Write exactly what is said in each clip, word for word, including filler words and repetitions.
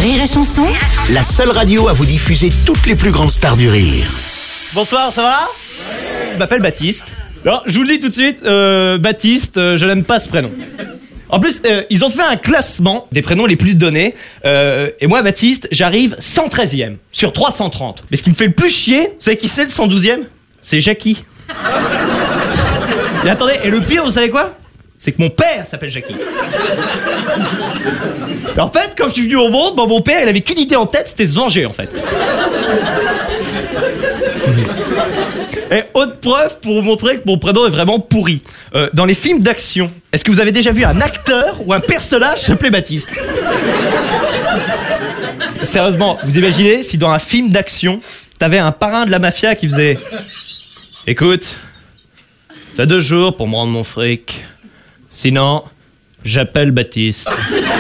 Rire et Chanson, La seule radio à vous diffuser toutes les plus grandes stars du rire. Bonsoir, ça va? Je m'appelle Baptiste. Alors, je vous le dis tout de suite, euh, Baptiste, euh, je n'aime pas ce prénom. En plus, euh, ils ont fait un classement des prénoms les plus donnés. Euh, et moi, Baptiste, j'arrive cent treizième sur trois cent trente. Mais ce qui me fait le plus chier, vous savez qui c'est le cent douzième? C'est Jackie. Et attendez, et le pire, vous savez quoi? C'est que mon père s'appelle Jackie. En fait, quand je suis venu au monde, bon, mon père, il avait qu'une idée en tête, c'était se venger, en fait. Et autre preuve pour vous montrer que mon prénom est vraiment pourri. Euh, dans les films d'action, est-ce que vous avez déjà vu un acteur ou un personnage s'appeler Baptiste? Sérieusement, vous imaginez si dans un film d'action, t'avais un parrain de la mafia qui faisait: écoute, t'as deux jours pour me rendre mon fric. Sinon, j'appelle Baptiste.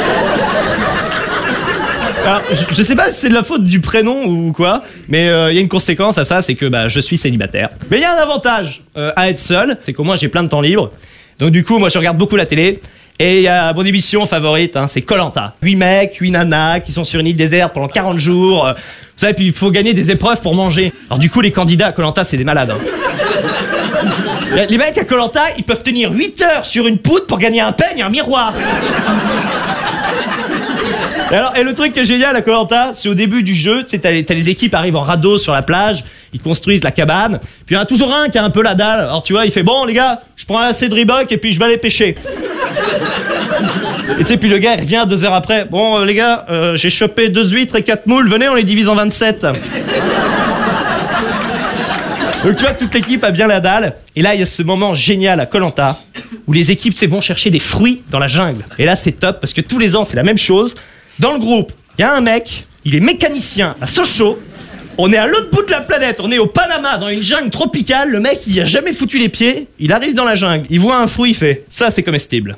Alors, je, je sais pas si c'est de la faute du prénom ou quoi, mais il euh, y a une conséquence à ça, c'est que bah, je suis célibataire. Mais il y a un avantage euh, à être seul, c'est qu'au moins j'ai plein de temps libre. Donc du coup, moi je regarde beaucoup la télé, et il y a mon émission favorite, hein, c'est Koh-Lanta. Huit mecs, huit nanas qui sont sur une île déserte pendant quarante jours. Euh, vous savez, puis il faut gagner des épreuves pour manger. Alors du coup, les candidats à Koh-Lanta, c'est des malades. Hein. Les mecs à Koh-Lanta, ils peuvent tenir huit heures sur une poutre pour gagner un peigne et un miroir. Et, alors, et le truc qui est génial à Koh-Lanta, c'est au début du jeu, tu sais, t'as les, t'as les équipes arrivent en radeau sur la plage, ils construisent la cabane, puis il y en a toujours un qui a un peu la dalle. Alors tu vois, il fait: bon les gars, je prends un lacet de Reebok et puis je vais aller pêcher. Et tu sais, puis le gars il revient deux heures après: bon euh, les gars, euh, j'ai chopé deux huîtres et quatre moules, venez on les divise en vingt-sept. Donc tu vois, toute l'équipe a bien la dalle. Et là, il y a ce moment génial à Koh-Lanta où les équipes tu sais, vont chercher des fruits dans la jungle. Et là, c'est top parce que tous les ans, c'est la même chose. Dans le groupe, il y a un mec, il est mécanicien à Sochaux. On est à l'autre bout de la planète, on est au Panama, dans une jungle tropicale. Le mec, il y a jamais foutu les pieds. Il arrive dans la jungle, il voit un fruit, il fait: ça, c'est comestible.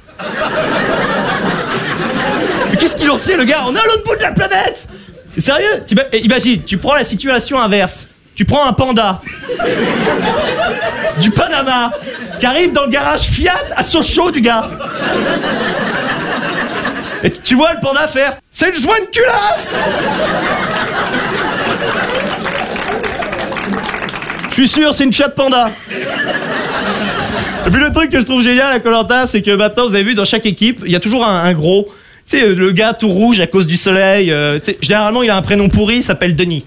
Mais qu'est-ce qu'il en sait, le gars? On est à l'autre bout de la planète. Sérieux? Imagine, tu prends la situation inverse. Tu prends un panda du Panama qui arrive dans le garage Fiat à Sochaux du gars. Et tu vois le panda faire: c'est le joint de culasse. Je suis sûr, c'est une Fiat Panda. Et puis le truc que je trouve génial à Koh-Lanta, c'est que maintenant, vous avez vu, dans chaque équipe, il y a toujours un, un gros. Tu sais, le gars tout rouge à cause du soleil. Euh, généralement, il a un prénom pourri, il s'appelle Denis.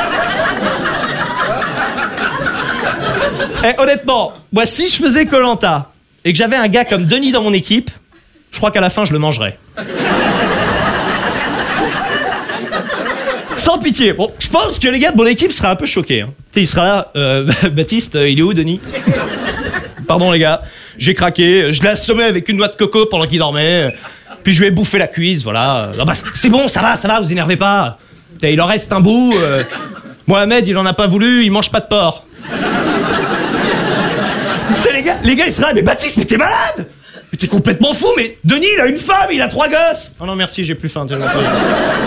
Eh, honnêtement, moi, si je faisais Koh-Lanta et que j'avais un gars comme Denis dans mon équipe, je crois qu'à la fin, je le mangerais. Sans pitié. Bon, je pense que les gars de mon équipe seraient un peu choqués. Hein. Tu sais, il sera là. Euh, Baptiste, il est où, Denis? Pardon, les gars. J'ai craqué. Je l'ai assommé avec une noix de coco pendant qu'il dormait. Puis je lui ai bouffé la cuisse, voilà. Non, bah, c'est bon, ça va, ça va, vous énervez pas. T'sais, il en reste un bout. Euh... Mohamed, il en a pas voulu, il mange pas de porc. Les gars, les gars, ils seraient là: mais Baptiste, mais t'es malade! Mais t'es complètement fou, mais Denis, il a une femme, il a trois gosses! Oh non, merci, j'ai plus faim,